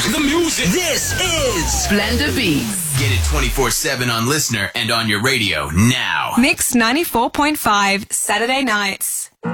The music. This is Splendor Beats. Get it 24/7 on Listener and on your radio now. Mix 94.5 Saturday nights.